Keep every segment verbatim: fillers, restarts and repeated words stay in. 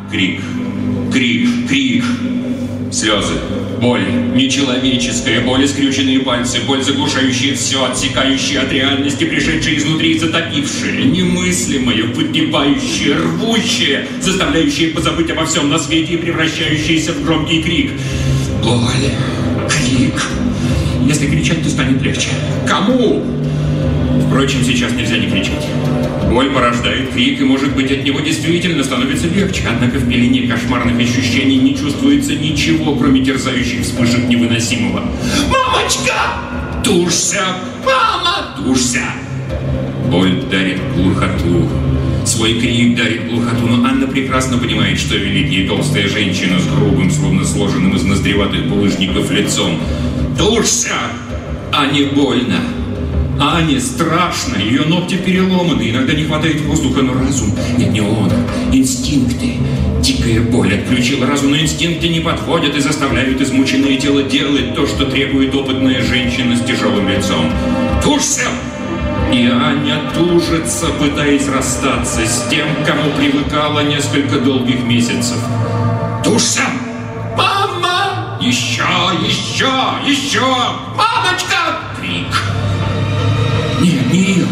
Крик, крик, крик. Слезы, боль, нечеловеческая боль, скрюченные пальцы, боль, заглушающая все, отсекающая от реальности, пришедшая изнутри, затопившая, немыслимая, выгибающая, рвущая, заставляющая позабыть обо всем на свете и превращающаяся в громкий крик. Боль, крик. Если кричать, то станет легче. Кому? Впрочем, сейчас нельзя не кричать. Боль порождает крик, и, может быть, от него действительно становится легче. Однако в пелене кошмарных ощущений не чувствуется ничего, кроме терзающих вспышек невыносимого. «Мамочка! Тушься! Мама! Тушься!» Боль дарит глухоту. Свой крик дарит глухоту, но Анна прекрасно понимает, что велит ей толстая женщина с грубым, словно сложенным из ноздреватых булыжников лицом. «Тушься! А не больно!» Ане страшно, ее ногти переломаны, иногда не хватает воздуха, но разум... Нет, не он, инстинкты. Дикая боль отключила разум, но инстинкты не подходят и заставляют измученное тело делать то, что требует опытная женщина с тяжелым лицом. «Тушься!» И Аня тужится, пытаясь расстаться с тем, к кому привыкала несколько долгих месяцев. «Тушься! Мама! Еще, еще, еще! Мамочка!» Крик. Нет, не ее.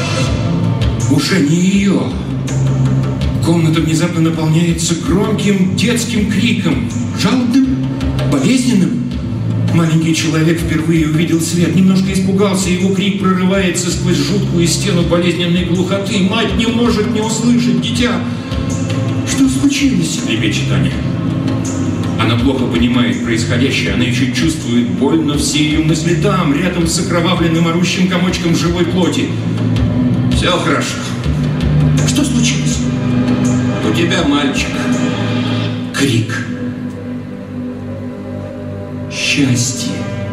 Уже не ее. Комната внезапно наполняется громким детским криком. Жалобным, болезненным. Маленький человек впервые увидел свет, немножко испугался, его крик прорывается сквозь жуткую стену болезненной глухоты. Мать не может не услышать дитя. Что случилось? Лепечет Аня. Она плохо понимает происходящее, она еще чувствует боль, но все ее мысли там, рядом с окровавленным орущим комочком живой плоти. Все хорошо. Что случилось? У тебя мальчик. Крик. Счастье.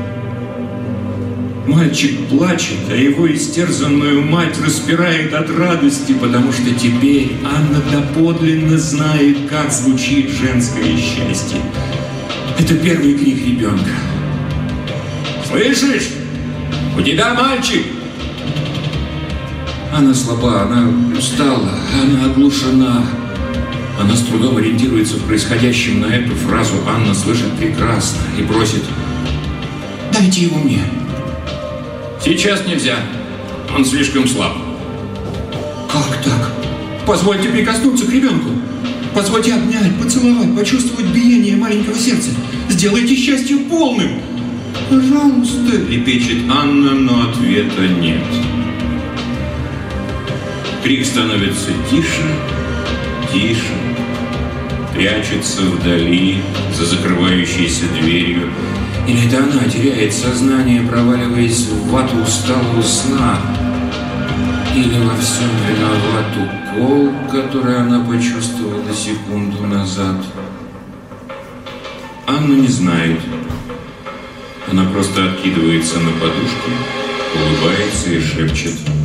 Мальчик плачет, а его истерзанную мать распирает от радости, потому что теперь Анна доподлинно знает, как звучит женское счастье. Это первый крик ребенка. «Слышишь? У тебя мальчик!» Она слаба, она устала, она оглушена. Она с трудом ориентируется в происходящем, но эту фразу Анна слышит прекрасно и просит: «Дайте его мне». «Сейчас нельзя. Он слишком слаб». «Как так? Позвольте прикоснуться к ребенку. Позвольте обнять, поцеловать, почувствовать биение маленького сердца. Сделайте счастье полным. Пожалуйста», — лепечет Анна, но ответа нет. Крик становится тише, тише, прячется вдали за закрывающейся дверью. Или это она теряет сознание, проваливаясь в вату усталого сна? Или во всем виноват укол, который она почувствовала секунду назад? Анна не знает. Она просто откидывается на подушку, улыбается и шепчет: